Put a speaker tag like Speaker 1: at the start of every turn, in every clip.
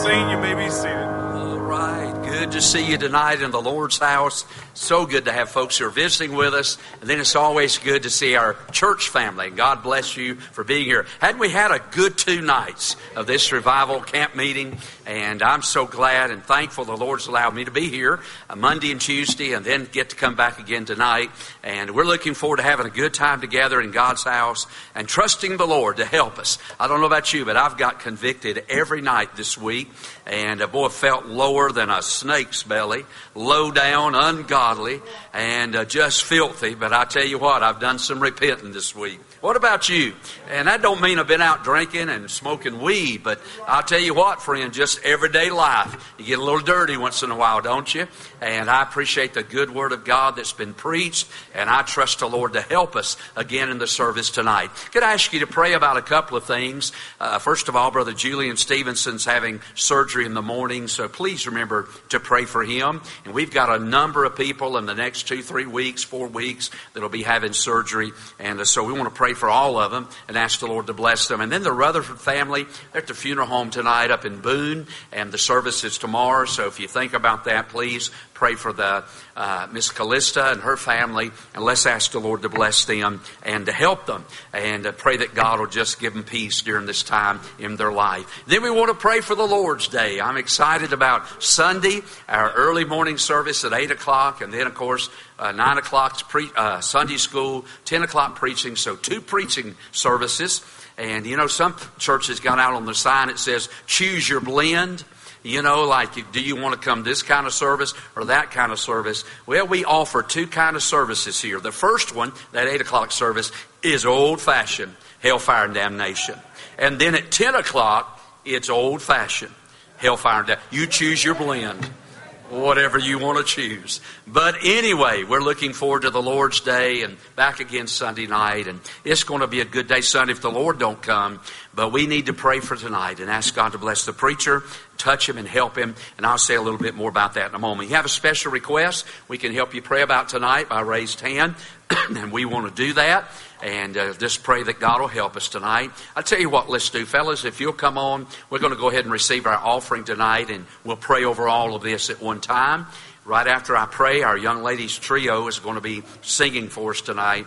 Speaker 1: sing. You may be seated.
Speaker 2: All right. Good to see you tonight in the Lord's house. So good to have folks who are visiting with us. And then it's always good to see our church family. God bless you for being here. Hadn't we had a good 2 nights of this revival camp meeting? And I'm so glad and thankful the Lord's allowed me to be here Monday and Tuesday and then get to come back again tonight. And we're looking forward to having a good time together in God's house and trusting the Lord to help us. I don't know about you, but I've got convicted every night this week. And boy, felt lower than a snake's belly, low down, ungodly, and just filthy. But I tell you what, I've done some repenting this week. What about you? And that don't mean I've been out drinking and smoking weed, but I'll tell you what, friend, just everyday life. You get a little dirty once in a while, don't you? And I appreciate the good word of God that's been preached, and I trust the Lord to help us again in the service tonight. Could I ask you to pray about a couple of things? First of all, Brother Julian Stevenson's having surgery in the morning, so please remember to pray for him. And we've got a number of people in the next 2, 3 weeks, 4 weeks that'll be having surgery, and so we want to pray for all of them and ask the Lord to bless them. And then the Rutherford family, they're at the funeral home tonight up in Boone, and the service is tomorrow. So if you think about that, please pray for the Miss Callista and her family, and let's ask the Lord to bless them and to help them, and pray that God will just give them peace during this time in their life. Then we want to pray for the Lord's Day. I'm excited about Sunday, our early morning service at 8 o'clock, and then of course 9 o'clock Sunday school, 10 o'clock preaching, so 2 preaching services. And you know, some churches got out on the sign, it says, choose your blend. You know, like, do you want to come this kind of service or that kind of service? Well, we offer 2 kind of services here. The first one, that 8 o'clock service, is old-fashioned hellfire and damnation. And then at 10 o'clock, it's old-fashioned hellfire and damnation. You choose your blend, whatever you want to choose. But anyway, we're looking forward to the Lord's Day and back again Sunday night. And it's going to be a good day Sunday if the Lord don't come. But we need to pray for tonight and ask God to bless the preacher, touch him and help him. And I'll say a little bit more about that in a moment. You have a special request we can help you pray about tonight by raised hand. And we want to do that. And just pray that God will help us tonight. I'll tell you what, let's do, fellas. If you'll come on, we're going to go ahead and receive our offering tonight. And we'll pray over all of this at one time. Right after I pray, our young ladies trio is going to be singing for us tonight.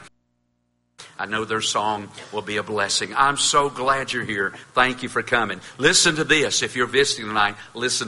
Speaker 2: I know their song will be a blessing. I'm so glad you're here. Thank you for coming. Listen to this. If you're visiting tonight, listen